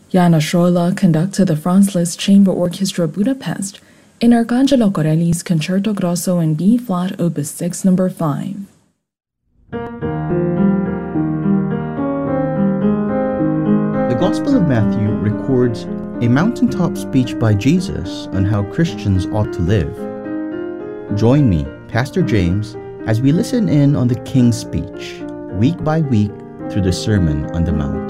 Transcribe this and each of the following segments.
Jana Schrola conducted the Franz Liszt Chamber Orchestra Budapest in Arcangelo Corelli's Concerto Grosso in B-flat Opus 6 No. 5. The Gospel of Matthew records a mountaintop speech by Jesus on how Christians ought to live. Join me, Pastor James, as we listen in on the King's speech, week by week through the Sermon on the Mount.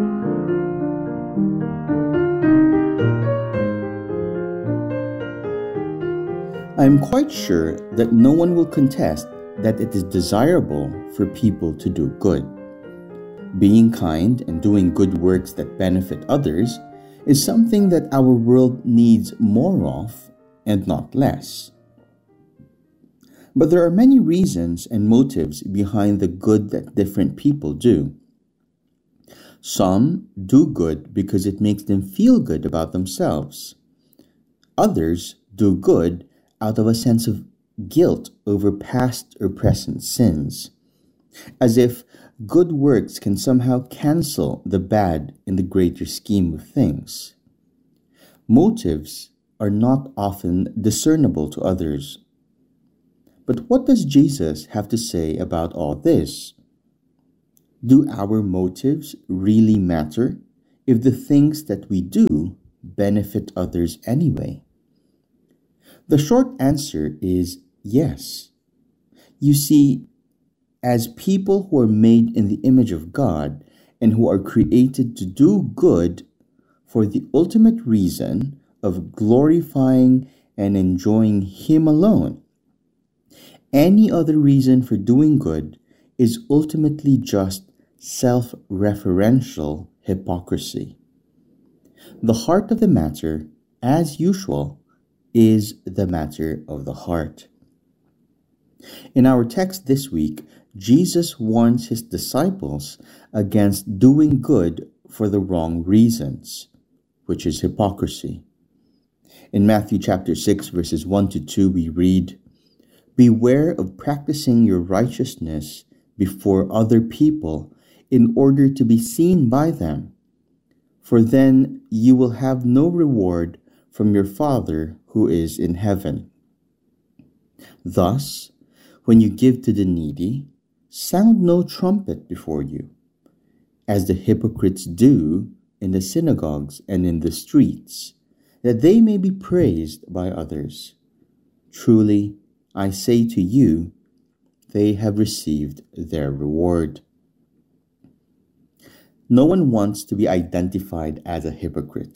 I am quite sure that no one will contest that it is desirable for people to do good. Being kind and doing good works that benefit others is something that our world needs more of and not less. But there are many reasons and motives behind the good that different people do. Some do good because it makes them feel good about themselves. Others do good out of a sense of guilt over past or present sins, as if good works can somehow cancel the bad in the greater scheme of things. Motives are not often discernible to others. But what does Jesus have to say about all this? Do our motives really matter if the things that we do benefit others anyway? The short answer is yes. You see, as people who are made in the image of God and who are created to do good for the ultimate reason of glorifying and enjoying Him alone, any other reason for doing good is ultimately just self-referential hypocrisy. The heart of the matter, as usual, is the matter of the heart. In our text this week, Jesus warns His disciples against doing good for the wrong reasons, which is hypocrisy. In Matthew chapter 6, verses 1 to 2, we read, "Beware of practicing your righteousness before other people in order to be seen by them, for then you will have no reward from your Father who is in heaven. Thus, when you give to the needy, sound no trumpet before you, as the hypocrites do in the synagogues and in the streets, that they may be praised by others. Truly, I say to you, they have received their reward." No one wants to be identified as a hypocrite.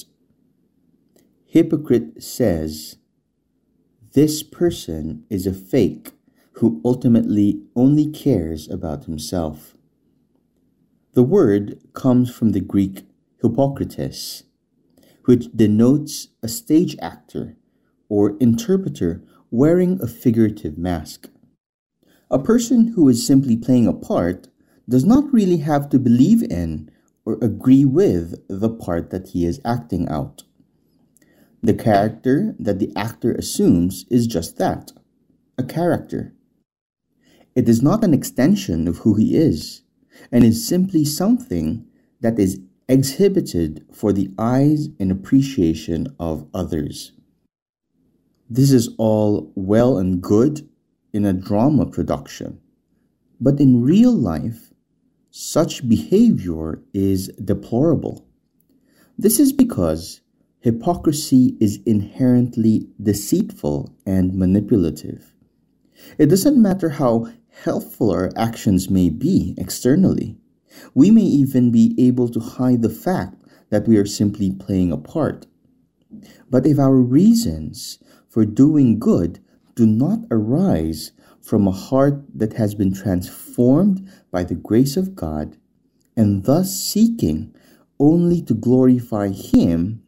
Hypocrite says, this person is a fake who ultimately only cares about himself. The word comes from the Greek hypokrites, which denotes a stage actor or interpreter wearing a figurative mask. A person who is simply playing a part does not really have to believe in or agree with the part that he is acting out. The character that the actor assumes is just that, a character. It is not an extension of who he is, and is simply something that is exhibited for the eyes and appreciation of others. This is all well and good in a drama production, but in real life, such behavior is deplorable. This is because hypocrisy is inherently deceitful and manipulative. It doesn't matter how helpful our actions may be externally. We may even be able to hide the fact that we are simply playing a part. But if our reasons for doing good do not arise from a heart that has been transformed by the grace of God, and thus seeking only to glorify Him,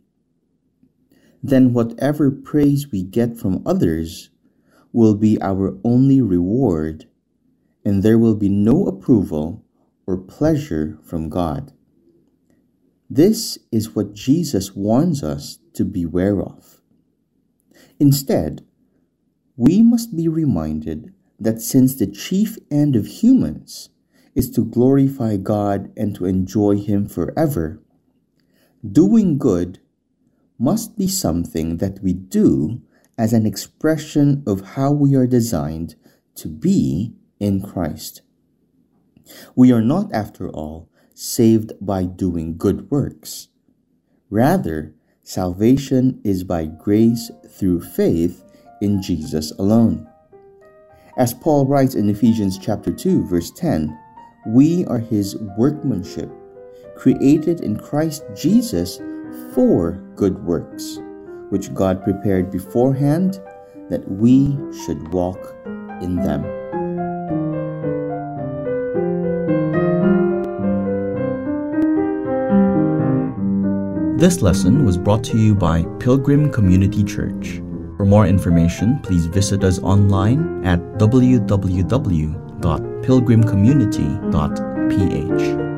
then whatever praise we get from others will be our only reward, and there will be no approval or pleasure from God. This is what Jesus warns us to beware of. Instead, we must be reminded that since the chief end of humans is to glorify God and to enjoy Him forever, Doing good must be something that we do as an expression of how we are designed to be in Christ. We are not, after all, saved by doing good works. Rather, salvation is by grace through faith in Jesus alone. As Paul writes in Ephesians chapter 2, verse 10, we are his workmanship, created in Christ Jesus for good works, which God prepared beforehand that we should walk in them. This lesson was brought to you by Pilgrim Community Church. For more information, please visit us online at www.pilgrimcommunity.ph.